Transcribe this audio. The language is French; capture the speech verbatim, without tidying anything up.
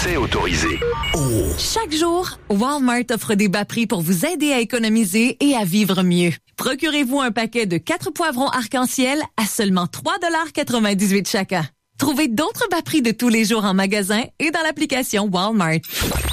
Essai autorisé. Oh. Chaque jour, Walmart offre des bas prix pour vous aider à économiser et à vivre mieux. Procurez-vous un paquet de quatre poivrons arc-en-ciel à seulement trois dollars quatre-vingt-dix-huit chacun. Trouvez d'autres bas prix de tous les jours en magasin et dans l'application Walmart.